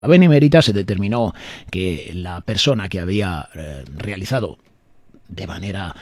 benemérita se determinó que la persona que había realizado de manera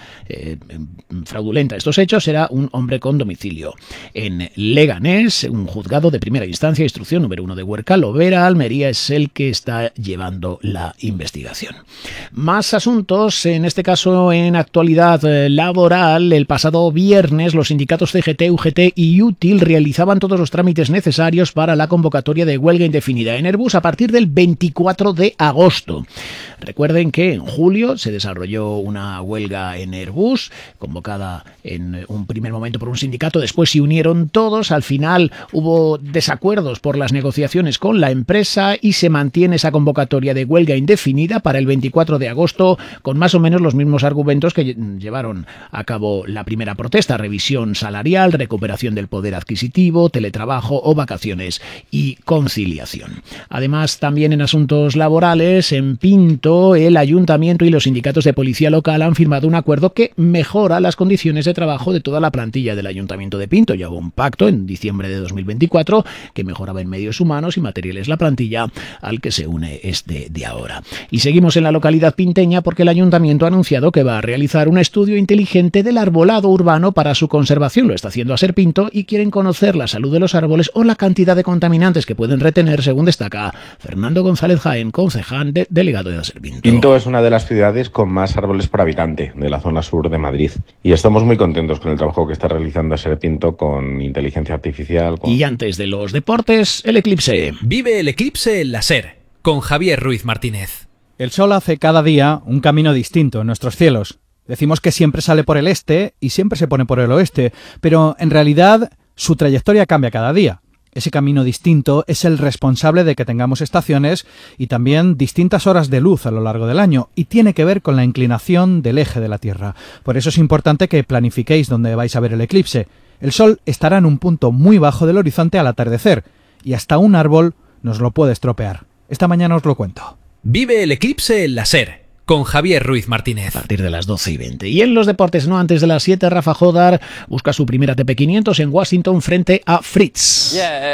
fraudulenta estos hechos era un hombre con domicilio en Leganés. Un juzgado de primera instancia, instrucción número 1 de Huerca, Lovera, Almería, es el que está llevando la investigación. Más asuntos, en este caso en actualidad laboral. El pasado viernes los sindicatos CGT, UGT y UTIL realizaban todos los trámites necesarios para la convocatoria de huelga indefinida en Airbus a partir del 24 de agosto. Recuerden que en julio se desarrolló una huelga en Airbus, convocada en un primer momento por un sindicato, después se unieron todos, al final hubo desacuerdos por las negociaciones con la empresa y se mantiene esa convocatoria de huelga indefinida para el 24 de agosto con más o menos los mismos argumentos que llevaron a cabo la primera protesta: revisión salarial, recuperación del poder adquisitivo, teletrabajo o vacaciones y conciliación. Además, también en asuntos laborales, en Pinto, el ayuntamiento y los sindicatos de policía local han firmado un acuerdo que mejora las condiciones de trabajo de toda la plantilla del Ayuntamiento de Pinto. Ya hubo un pacto en diciembre de 2024 que mejoraba en medios humanos y materiales la plantilla, al que se une este de ahora. Y seguimos en la localidad pinteña porque el Ayuntamiento ha anunciado que va a realizar un estudio inteligente del arbolado urbano para su conservación. Lo está haciendo Aser Pinto y quieren conocer la salud de los árboles o la cantidad de contaminantes que pueden retener, según destaca Fernando González Jaén, concejal delegado de Aser Pinto. Pinto es una de las ciudades con más árboles por habitante de la zona sur de Madrid y estamos muy contentos con el trabajo que está realizando Aser Pinto con inteligencia artificial. Y antes de los deportes, el eclipse. Vive el eclipse en la SER con Javier Ruiz Martínez. El sol hace cada día un camino distinto en nuestros cielos. Decimos que siempre sale por el este y siempre se pone por el oeste, pero en realidad su trayectoria cambia cada día. Ese camino distinto es el responsable de que tengamos estaciones y también distintas horas de luz a lo largo del año, y tiene que ver con la inclinación del eje de la Tierra. Por eso es importante que planifiquéis dónde vais a ver el eclipse. El sol estará en un punto muy bajo del horizonte al atardecer, y hasta un árbol nos lo puede estropear. Esta mañana os lo cuento. Vive el eclipse en la SER con Javier Ruiz Martínez. A partir de las 12:20. Y en los deportes, no antes de las 7, Rafa Jodar busca su primera ATP 500 en Washington frente a Fritz.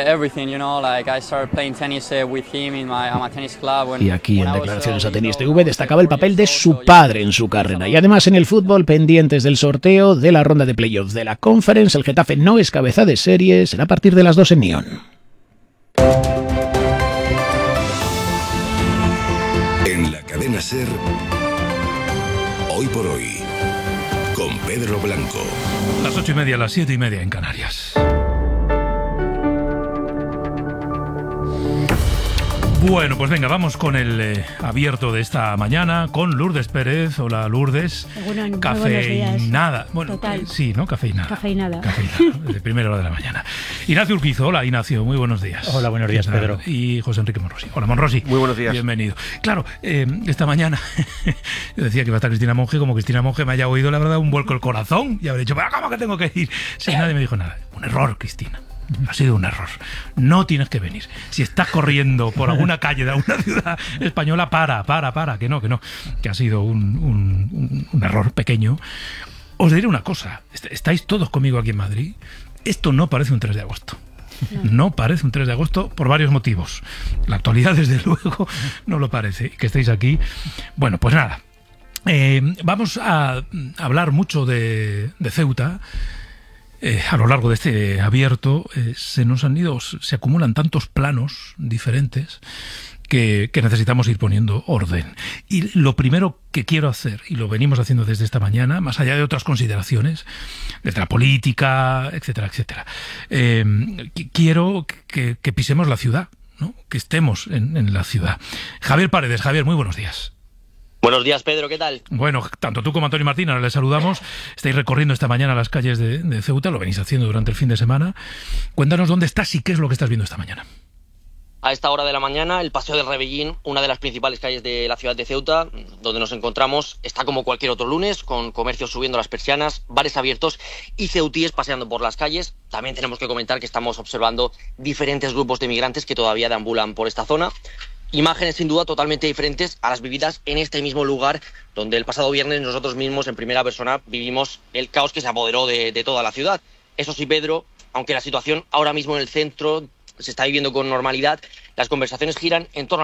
Y aquí en declaraciones a Tenis TV destacaba el papel de su padre en su carrera. Y además en el fútbol, pendientes del sorteo de la ronda de playoffs de la Conference. El Getafe no es cabeza de serie, será a partir de las 2 en Nyon. En la cadena SER, Hoy por Hoy, con Pedro Blanco. Las 8:30, las 7:30 en Canarias. Bueno, pues venga, vamos con el abierto de esta mañana con Lourdes Pérez. Hola, Lourdes. Bueno, cafeinada. Bueno, total. Sí, ¿no? Cafeinada. Cafeinada, desde primera hora de la mañana. Ignacio Urquizo. Hola, Ignacio. Muy buenos días. Hola, buenos días, Pedro. Y José Enrique Monrosi. Hola, Monrosi. Muy buenos días. Bienvenido. Claro, esta mañana yo decía que iba a estar Cristina Monge. Como Cristina Monge me haya oído, la verdad, un vuelco el corazón y habré dicho, ¿pero cómo que tengo que ir? Sí, nadie me dijo nada. Un error, Cristina. Ha sido un error. No tienes que venir. Si estás corriendo por alguna calle de alguna ciudad española, para. Que no. Que ha sido un error pequeño. Os diré una cosa. Estáis todos conmigo aquí en Madrid. Esto no parece un 3 de agosto. No parece un 3 de agosto por varios motivos. La actualidad, desde luego, no lo parece. Que estéis aquí. Bueno, pues nada. Vamos a hablar mucho de Ceuta. A lo largo de este abierto se acumulan tantos planos diferentes que necesitamos ir poniendo orden. Y lo primero que quiero hacer, y lo venimos haciendo desde esta mañana, más allá de otras consideraciones, desde la política, etcétera, quiero que pisemos la ciudad, ¿no? Que estemos en la ciudad. Javier Paredes. Javier, muy buenos días. Buenos días, Pedro, ¿qué tal? Bueno, tanto tú como Antonio Martín, ahora les saludamos. Estáis recorriendo esta mañana las calles de Ceuta, lo venís haciendo durante el fin de semana. Cuéntanos dónde estás y qué es lo que estás viendo esta mañana. A esta hora de la mañana, el Paseo del Rebellín, una de las principales calles de la ciudad de Ceuta, donde nos encontramos, está como cualquier otro lunes, con comercios subiendo las persianas, bares abiertos y ceutíes paseando por las calles. También tenemos que comentar que estamos observando diferentes grupos de migrantes que todavía deambulan por esta zona. Imágenes sin duda totalmente diferentes a las vividas en este mismo lugar, donde el pasado viernes nosotros mismos en primera persona vivimos el caos que se apoderó de toda la ciudad. Eso sí, Pedro, aunque la situación ahora mismo en el centro se está viviendo con normalidad, las conversaciones giran en torno